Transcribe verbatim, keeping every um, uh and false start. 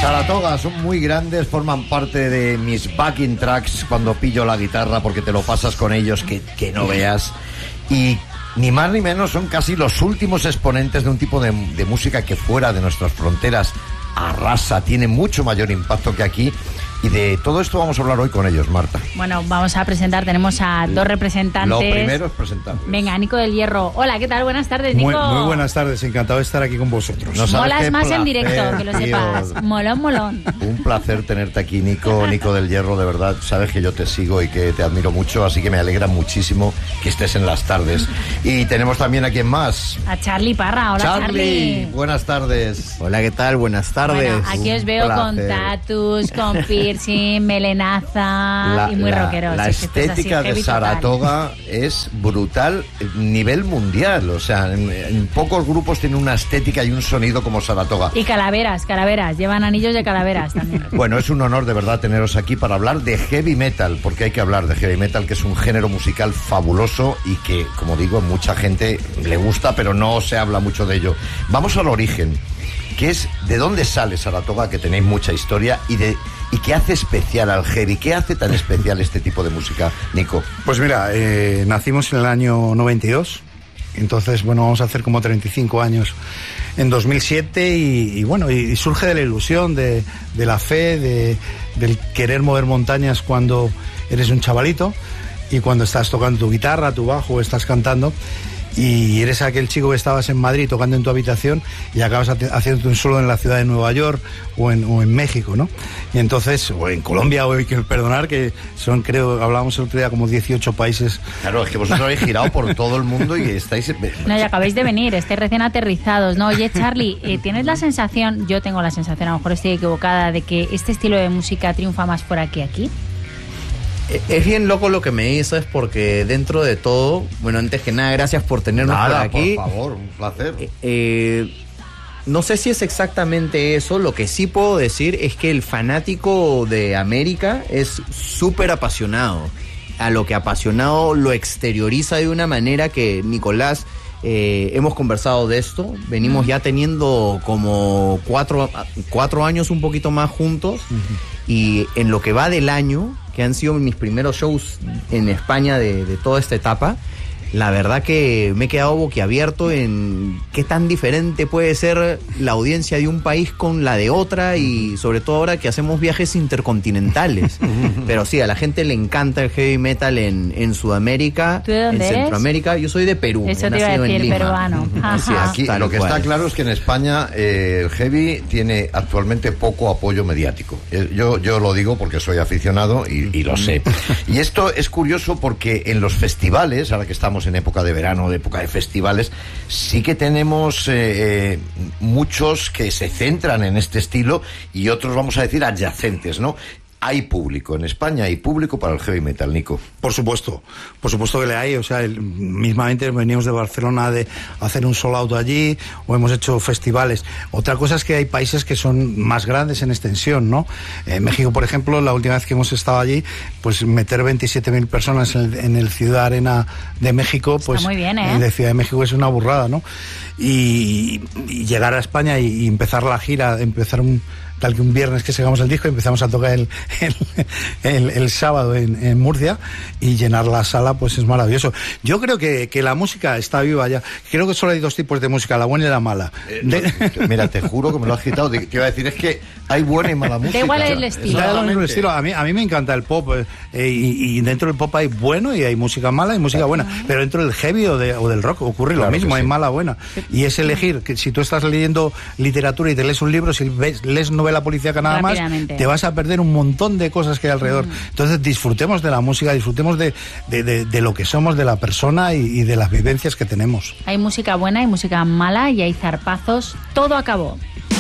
Saratoga son muy grandes, forman parte de mis backing tracks cuando pillo la guitarra, porque te lo pasas con ellos que, que no veas. Y ni más ni menos son casi los últimos exponentes de un tipo de, de música que fuera de nuestras fronteras arrasa, tiene mucho mayor impacto que aquí. Y de todo esto vamos a hablar hoy con ellos, Marta. Bueno, vamos a presentar, tenemos a dos representantes. Lo primero es presentarles. Venga, Nico del Hierro. Hola, ¿qué tal? Buenas tardes, Nico. Muy, muy buenas tardes, encantado de estar aquí con vosotros. No Molas más placer, en directo, que lo sepas. Tío. Molón, molón. Un placer tenerte aquí, Nico, Nico del Hierro, de verdad. Sabes que yo te sigo y que te admiro mucho, así que me alegra muchísimo que estés en las tardes. Y tenemos también a quién más. A Charlie Parra. Hola, Charlie. Charlie. Buenas tardes. Hola, ¿qué tal? Buenas tardes. Bueno, aquí os veo con tatus, con piercing, melena. La, y muy la, rockeros. la estética de Saratoga total. Es brutal, nivel mundial. O sea, en, en pocos grupos tiene una estética y un sonido como Saratoga. Y calaveras, calaveras. Llevan anillos de calaveras también. Bueno, es un honor de verdad teneros aquí para hablar de heavy metal, porque hay que hablar de heavy metal, que es un género musical fabuloso y que, como digo, mucha gente le gusta, pero no se habla mucho de ello. Vamos al origen, que es de dónde sale Saratoga, que tenéis mucha historia, y de y qué hace especial al heavy, qué hace tan especial este tipo de música, Nico. Pues mira, eh, nacimos en el año noventa y dos, entonces bueno, vamos a hacer como treinta y cinco años en dos mil siete y, y bueno, y, y surge de la ilusión, de, de la fe, de, del querer mover montañas cuando eres un chavalito y cuando estás tocando tu guitarra, tu bajo, estás cantando. Y eres aquel chico que estabas en Madrid tocando en tu habitación y acabas haciendo un solo en la ciudad de Nueva York o en, o en México, ¿no? Y entonces, o en Colombia, o hay que perdonar, que son, creo, hablábamos el otro día, como dieciocho países. Claro, es que vosotros habéis girado por todo el mundo y estáis... No, y acabáis de venir, estáis recién aterrizados, ¿no? Oye, Charlie, eh, ¿tienes la sensación, yo tengo la sensación, a lo mejor estoy equivocada, de que este estilo de música triunfa más fuera que aquí? Es bien loco lo que me dices, porque dentro de todo, bueno, antes que nada, gracias por tenernos nada, por aquí. Por favor, un placer. Eh, eh, no sé si es exactamente eso, lo que sí puedo decir es que el fanático de América es súper apasionado. A lo que apasionado lo exterioriza de una manera que, Nicolás, eh, hemos conversado de esto, venimos ya teniendo como cuatro, cuatro años un poquito más juntos, uh-huh. Y en lo que va del año, que han sido mis primeros shows en España de, de toda esta etapa, la verdad que me he quedado boquiabierto en qué tan diferente puede ser la audiencia de un país con la de otra, y sobre todo ahora que hacemos viajes intercontinentales. Pero sí, a la gente le encanta el heavy metal en, en Sudamérica, ¿Tú de dónde en eres? Centroamérica. Yo soy de Perú. Eso he te iba a nacido decir, en Lima. peruano. Sí, aquí Tal lo que cual. está claro es que en España eh, el heavy tiene actualmente poco apoyo mediático. Eh, Yo, yo lo digo porque soy aficionado y, y lo sé. Y esto es curioso porque en los festivales, ahora que estamos en época de verano, de época de festivales, sí que tenemos eh, eh, muchos que se centran en este estilo y otros, vamos a decir, adyacentes, ¿no? Hay público, en España hay público para el heavy metal, Nico. Por supuesto, por supuesto que le hay, o sea, el, mismamente veníamos de Barcelona de hacer un sold out allí, o hemos hecho festivales. Otra cosa es que hay países que son más grandes en extensión, ¿no? En México, por ejemplo, la última vez que hemos estado allí, pues meter veintisiete mil personas en el, en el Ciudad Arena de México, pues está muy bien, ¿eh? De Ciudad de México es una burrada, ¿no? Y, y llegar a España y, y empezar la gira, empezar un tal que un viernes que sacamos el disco y empezamos a tocar el, el, el, el sábado en, en Murcia y llenar la sala, pues es maravilloso. Yo creo que, que la música está viva ya. Creo que solo hay dos tipos de música, la buena y la mala. Eh, no, de... Mira, te juro que me lo has quitado. Te iba a decir, es que hay buena y mala música. Da igual el estilo. Da igual el estilo. A mí, a mí me encanta el pop eh, y, y dentro del pop hay bueno y hay música mala y música buena. Pero dentro del heavy o, de, o del rock ocurre claro lo mismo, sí. Hay mala buena. Y es elegir, que si tú estás leyendo literatura y te lees un libro, si ves, lees novela policíaca nada más, te vas a perder un montón de cosas que hay alrededor. Mm. Entonces disfrutemos de la música, disfrutemos de, de, de, de lo que somos, de la persona y, y de las vivencias que tenemos. Hay música buena, hay música mala y hay zarpazos. Todo acabó.